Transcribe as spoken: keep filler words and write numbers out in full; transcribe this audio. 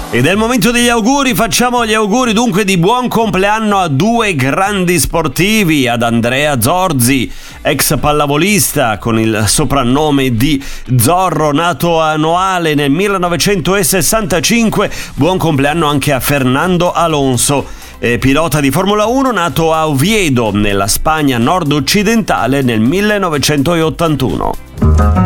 Ed è il momento degli auguri, facciamo gli auguri dunque di buon compleanno a due grandi sportivi, ad Andrea Zorzi, ex pallavolista con il soprannome di Zorro, nato a Noale nel millenovecentosessantacinque. Buon compleanno anche a Fernando Alonso, eh, pilota di Formula uno nato a Oviedo nella Spagna nord-occidentale nel millenovecentottantuno.